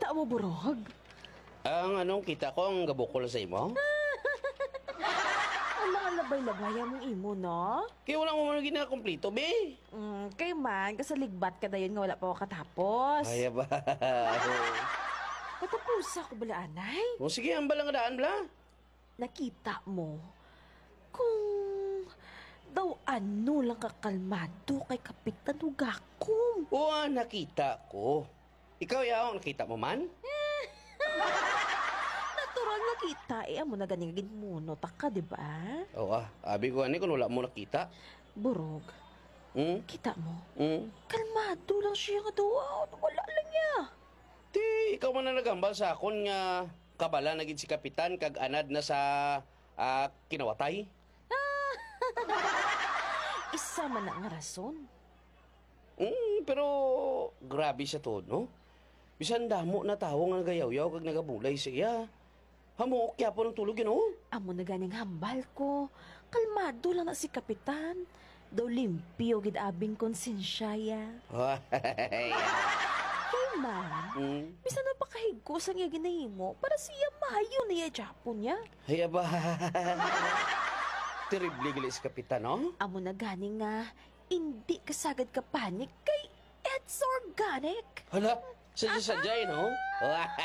kita mo burog? Ang anong kita ko ang gabukol sa imo? Ang mga labay-labay mong imo, no? Kaya wala mo man ginakomplito, be. Kay man, kasaligbat ka dayon nga wala pa ako katapos. Ay, ba? Katapos ako bala, anay? O sige, ang balang daan, bla. Nakita mo kung daw ano lang kakalmado kay Kapitan Ugakom. O, nakita ko. Ikaw, yaw, nakita mo man? Natural nakita, amo na ganigin muno taka, di ba? Oo, abi ko ani kung wala mo nakita. Burog, kita mo, kalmado lang siya nga daw, wala lang niya. Di, ikaw man na nagambal sa akon nga kabala na gid si Kapitan kag anad na sa kinawatay. Isa man na nga rason. Pero grabe siya to, no? Bisan damo na tawo nga nagayaw-yaw kag nagabulay siya. Hamuok kya po ng tulog yun, oh. Amo na ganing hambal ko, kalmado lang na si Kapitan. Daw limpyo gid abing konsensya ya. Kay man, bisan na pakahigko sa nga ginahimo para siya mahayo na ya Japon niya. Ay, aba. Terrible gali si Kapitan, no? Amo na ganing nga, hindi kasagad ka panik kay It's Organic. Hala, sadya-sadya, no?